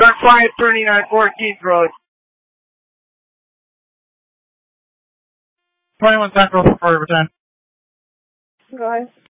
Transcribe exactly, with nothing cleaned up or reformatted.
Park five, turning on fourteenth Road. twenty-one Central for return. Go ahead.